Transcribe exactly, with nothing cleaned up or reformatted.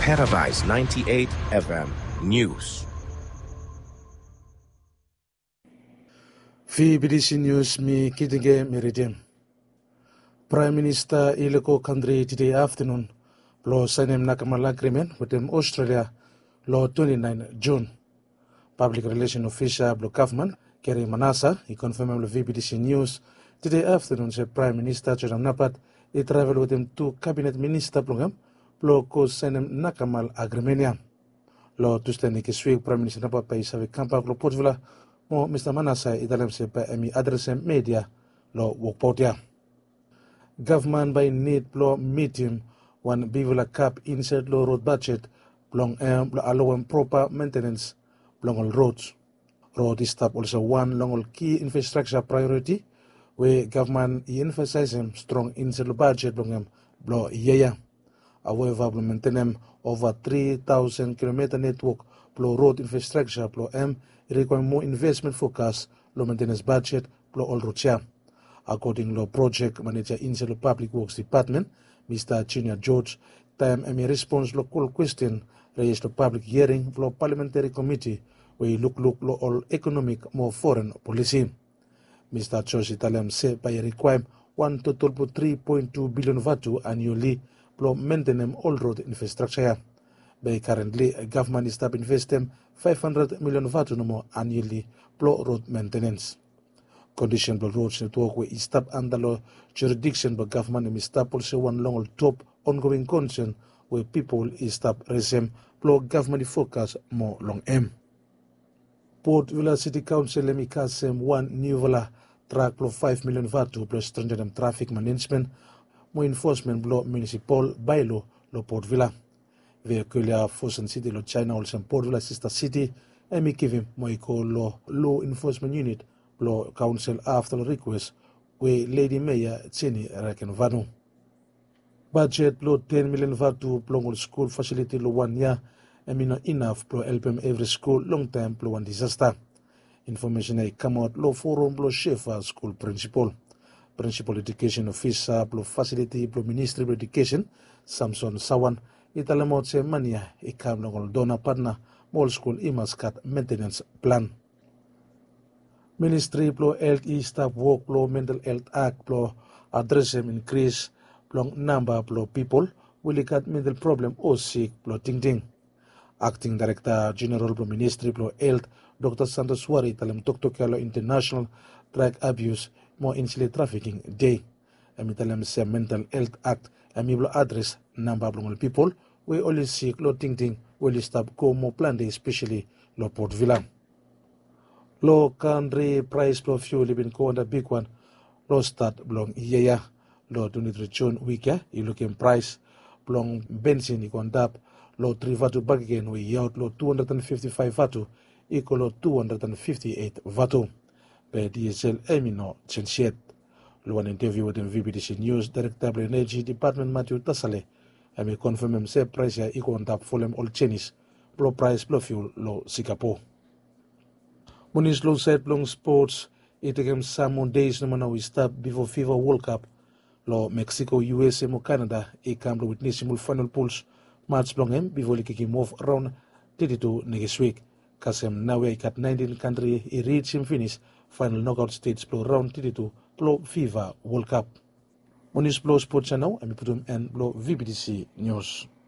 Paradise ninety-eight F M News. V B D C News mi kitinge meridian. Prime Minister ileko country today afternoon lo sign nakamal agreement with them Australia lo twenty-ninth June. Public Relations Official lo government Kerry Manassa he confirmed lo V B D C News today afternoon say Prime Minister Chodam Napat he travel with them to cabinet minister program lo ko sign nakamal agreement lo tustani kiswig Prime Minister Napat pa isawi kampak lo Port Vila mo Mister Manassa idalam se pa emi addressem media lo wokpotya. Government by need lo meeting one bivula cap inside lo road budget long um, allowing proper maintenance long all roads. Road is stop also one long all key infrastructure priority where government emphasizing strong inside the budget long um, lo yeah. However, maintaining over three thousand kilometer network lo road infrastructure lo m require more investment focus lo maintenance budget lo all roads. According to project manager inside the Public Works Department, Mister Junior George, time a response to call question raised the public hearing for parliamentary committee where look look lo all economic more foreign policy. Mister George Italian said by require one total for three point two billion vatu annually for maintaining all road infrastructure. By currently government is stop investing five hundred million vatu no more annually for road maintenance. Condition the roads network where is stop under law jurisdiction but government is stop also one long top ongoing concern where people is stop resume blow government focus more long aim. Port Vila City Council let me cast one new villa track blow five million vatu plus strengthen traffic management more enforcement blow municipal bylaw lo Port Vila. Vehicular Fosun City lo China also Port Vila sister city and me give him more law law enforcement unit lo council after the request where Lady Mayor Chini Raken Vanu. Budget lo ten million vatu plongol school facility lo one year and me not enough pro help him every school long time pro one disaster. Information ay come out lo forum lo Shefa school principal. Principal education officer pro facility pro ministry of education Samson Sawan italamot se mania ikam longol dona partner mall school imaskat maintenance plan. Ministry plo Health e staff work plo Mental Health Act plo address him increase plo number plo people will cut mental problem or sick plo ting ting. Acting Director General plo Ministry plo Health Doctor Santos Wari talam Tok Kalo International Drug Abuse mo insulate trafficking day. Ami talam se Mental Health Act ami plo address number plo people we only sick lo ting ting will stop go mo plan day especially lo Port Vila. Low country price of fuel been called a big one. Low start belong yeah. Low to June week ya. You looking price belong benzene you gone up. Low three vatu back again we out low two hundred and fifty five vatu equal low two hundred and fifty eight vatu. By D S L Emino Chensiet. Low an interview with the V B D C News Director Energy Department Matthew Tasale. I may confirm him say price ya equal up for them all Chinese. Low price low fuel low Singapore. Munis low side long sports, it again some days no man we stop before FIFA World Cup. Lo Mexico, U S A, mo Canada, a come to witness simul final pools match long him before he kick him off round thirty-two next week. Kasem now we got nineteen country he reach him finish final knockout stage blow round thirty-two blow FIFA World Cup. Munis blow sports channel and we put him and blow V B D C News.